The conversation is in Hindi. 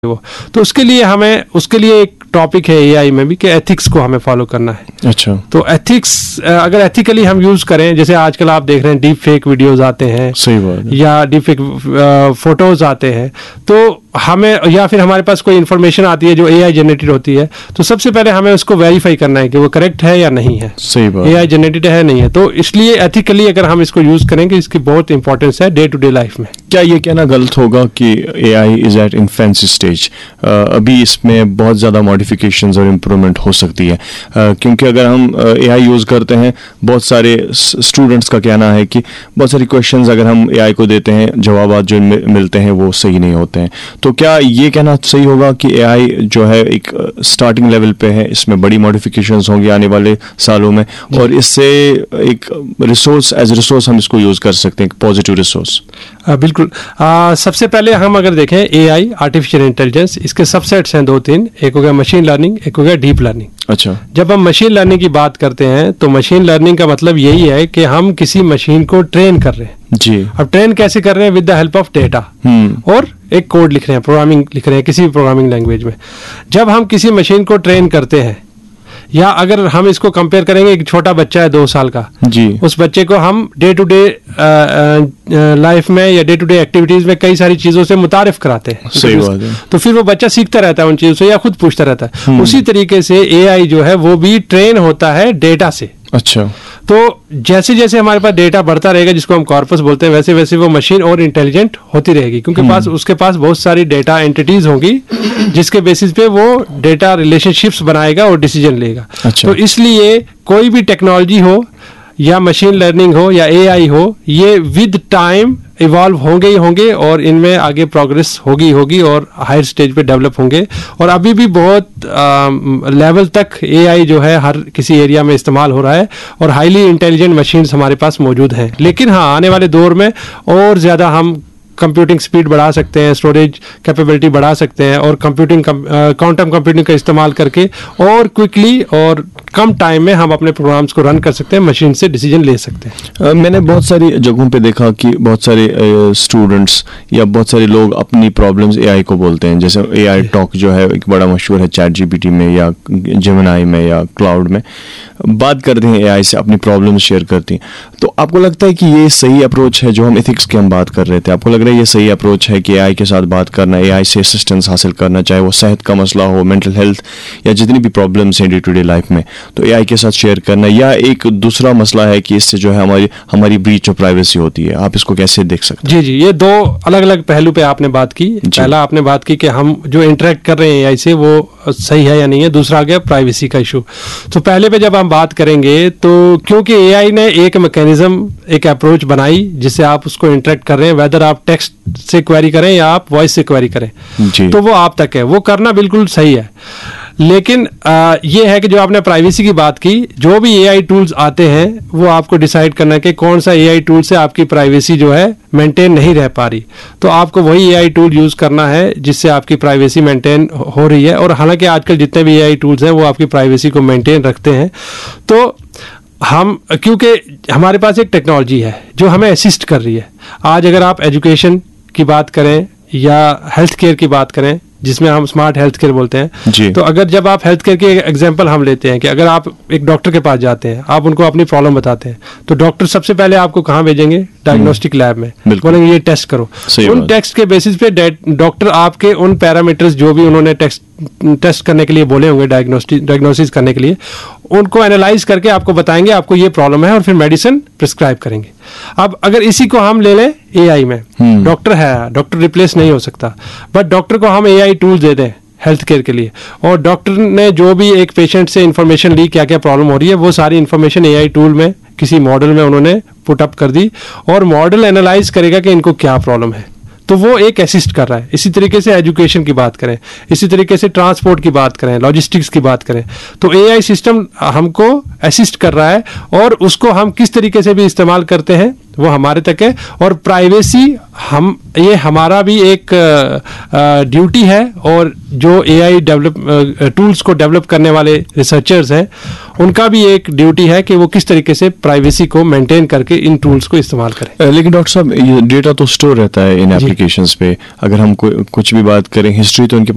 वो तो उसके लिए एक टॉपिक है एआई में भी कि एथिक्स को हमें फॉलो करना है। अच्छा, तो एथिक्स अगर एथिकली हम यूज करें, जैसे आजकल आप देख रहे हैं डीप फेक वीडियोस आते हैं, सही बात है, या डीप फेक फोटोज आते हैं, तो हमें या फिर हमारे पास कोई इन्फॉर्मेशन आती है जो एआई जनरेटेड होती है, तो सबसे पहले हमें उसको वेरीफाई करना है कि वो करेक्ट है या नहीं है, सही बात, एआई जनरेटेड है नहीं है। तो इसलिए एथिकली अगर हम इसको यूज करेंगे, इसकी बहुत इंपॉर्टेंस है डे टू डे लाइफ में। क्या ये कहना गलत होगा कि AI is eight infancy stage? अभी इसमें बहुत ज़्यादा मॉडिफिकेशंस और इम्प्रूवमेंट हो सकती है, क्योंकि अगर हम एआई यूज़ करते हैं, बहुत सारे स्टूडेंट्स का कहना है कि बहुत सारी क्वेश्चंस अगर हम एआई को देते हैं, जवाब जो मिलते हैं वो सही नहीं होते हैं। तो क्या ये कहना सही होगा कि एआई जो है एक स्टार्टिंग लेवल पे है, इसमें बड़ी मॉडिफिकेशंस होंगी आने वाले सालों में, और इससे एक रिसोर्स एज रिसोर्स हम इसको यूज़ कर सकते हैं, पॉजिटिव रिसोर्स? बिल्कुल। सबसे पहले हम अगर देखें एआई, आर्टिफिशियल इंटेलिजेंस, इसके सबसेट्स हैं 2-3। एक हो गया मशीन लर्निंग, एक हो गया डीप लर्निंग। अच्छा, जब हम मशीन लर्निंग की बात करते हैं तो मशीन लर्निंग का मतलब यही है कि हम किसी मशीन को ट्रेन कर रहे हैं जी। अब ट्रेन कैसे कर रहे हैं? With the help of data, और एक कोड लिख रहे हैं, प्रोग्रामिंग लिख रहे हैं किसी भी प्रोग्रामिंग लैंग्वेज में। जब हम किसी मशीन को ट्रेन करते हैं, या अगर हम इसको कंपेयर करेंगे, एक छोटा बच्चा है 2 साल का जी, उस बच्चे को हम डे टू डे लाइफ में या डे टू डे एक्टिविटीज में कई सारी चीजों से मुतारिफ कराते हैं। सही बात है। तो फिर वो बच्चा सीखता रहता है उन चीजों से, या खुद पूछता रहता है। उसी तरीके से एआई जो है वो भी ट्रेन होता है डेटा से। अच्छा, तो जैसे जैसे हमारे पास डेटा बढ़ता रहेगा, जिसको हम कॉर्पस बोलते हैं, वैसे वैसे वो मशीन और इंटेलिजेंट होती रहेगी, क्योंकि उसके पास बहुत सारी डेटा एंटिटीज होंगी जिसके बेसिस पे वो डेटा रिलेशनशिप्स बनाएगा और डिसीजन लेगा। अच्छा। तो इसलिए कोई भी टेक्नोलॉजी हो, या मशीन लर्निंग हो, या एआई हो, ये विद टाइम इवॉल्व होंगे ही होंगे, और इनमें आगे प्रोग्रेस होगी और हायर स्टेज पे डेवलप होंगे। और अभी भी बहुत लेवल तक एआई जो है हर किसी एरिया में इस्तेमाल हो रहा है, और हाईली इंटेलिजेंट मशीन्स हमारे पास मौजूद हैं। लेकिन हाँ, आने वाले दौर में और ज़्यादा हम कंप्यूटिंग स्पीड बढ़ा सकते हैं, स्टोरेज कैपेबिलिटी बढ़ा सकते हैं, और क्वांटम कंप्यूटिंग का इस्तेमाल करके और क्विकली और कम टाइम में हम अपने प्रोग्राम्स को रन कर सकते हैं, मशीन से डिसीजन ले सकते हैं। मैंने बहुत सारी जगहों पे देखा कि बहुत सारे स्टूडेंट्स या बहुत सारे लोग अपनी प्रॉब्लम्स एआई को बोलते हैं। जैसे एआई टॉक जो है एक बड़ा मशहूर है, चैट जीपीटी में या जेमिनी में या क्लाउड में बात करते हैं एआई से, अपनी प्रॉब्लम्स शेयर करती हैं। तो आपको लगता है कि ये सही अप्रोच है? जो हम एथिक्स की हम बात कर रहे थे, आपको लग रहा है ये सही अप्रोच है कि एआई के साथ बात करना, एआई से असिस्टेंस हासिल करना, चाहे वो सेहत का मसला हो, मेंटल हेल्थ, या जितनी भी प्रॉब्लम्स हैं डे टू डे लाइफ में, तो एआई के साथ शेयर करना? या एक दूसरा मसला है कि इससे जो है हमारी ब्रीच ऑफ प्राइवेसी होती है? आप इसको कैसे देख सकते हैं? जी, ये 2 अलग अलग पहलू पे आपने बात की। पहला आपने बात की कि हम जो इंटरेक्ट कर रहे हैं एआई से वो सही है या नहीं है। दूसरा आ गया प्राइवेसी का इशू। तो पहले पे जब हम बात करेंगे, तो क्योंकि एआई ने एक मैकेनिज्म, एक अप्रोच बनाई जिससे आप उसको इंटरेक्ट कर रहे हैं, वेदर आप टेक्स्ट से क्वेरी करें या आप वॉइस से क्वेरी करें, तो वो आप तक है, वो करना बिल्कुल सही है। लेकिन ये है कि जो आपने प्राइवेसी की बात की, जो भी एआई टूल्स आते हैं वो आपको डिसाइड करना है कि कौन सा एआई टूल से आपकी प्राइवेसी जो है मेंटेन नहीं रह पा रही, तो आपको वही एआई टूल यूज करना है जिससे आपकी प्राइवेसी मेंटेन हो रही है। और हालांकि आजकल जितने भी एआई टूल्स हैं वो आपकी प्राइवेसी को मेंटेन रखते हैं। तो हम, क्योंकि हमारे पास एक टेक्नोलॉजी है जो हमें असिस्ट कर रही है। आज अगर आप एजुकेशन की बात करें या हेल्थ केयर की बात करें, जिसमें हम स्मार्ट हेल्थ केयर बोलते हैं, तो अगर जब आप हेल्थ केयर के एग्जांपल हम लेते हैं कि अगर आप एक डॉक्टर के पास जाते हैं, आप उनको अपनी प्रॉब्लम बताते हैं, तो डॉक्टर सबसे पहले आपको कहाँ भेजेंगे? डायग्नोस्टिक लैब में, बोलेंगे ये टेस्ट करो। उन टेस्ट के बेसिस पे डॉक्टर आपके उन पैरामीटर्स जो भी उन्होंने टेस्ट करने के लिए बोले होंगे, डायग्नोसिस करने के लिए, उनको एनालाइज करके आपको बताएंगे आपको ये प्रॉब्लम है, और फिर मेडिसिन प्रिस्क्राइब करेंगे। अब अगर इसी को हम ले लें एआई में, डॉक्टर है, डॉक्टर रिप्लेस नहीं हो सकता, बट डॉक्टर को हम एआई टूल दे दें हेल्थ केयर के लिए, और डॉक्टर ने जो भी एक पेशेंट से इंफॉर्मेशन ली, क्या क्या प्रॉब्लम हो रही है, वो सारी इंफॉर्मेशन एआई टूल में किसी मॉडल में उन्होंने पुट अप कर दी, और मॉडल एनालाइज करेगा कि इनको क्या प्रॉब्लम है, तो वो एक असिस्ट कर रहा है। इसी तरीके से एजुकेशन की बात करें, इसी तरीके से ट्रांसपोर्ट की बात करें, लॉजिस्टिक्स की बात करें, तो एआई सिस्टम हमको असिस्ट कर रहा है, और उसको हम किस तरीके से भी इस्तेमाल करते हैं वो हमारे तक है। और प्राइवेसी ये हमारा भी एक ड्यूटी है, और जो एआई टूल्स को डेवलप करने वाले रिसर्चर्स हैं उनका भी एक ड्यूटी है कि वो किस तरीके से प्राइवेसी को मेंटेन करके इन टूल्स को इस्तेमाल करें। लेकिन डॉक्टर साहब, ये डेटा तो स्टोर रहता है इन एप्लीकेशंस पे। अगर हम कुछ भी बात करें, हिस्ट्री तो इनके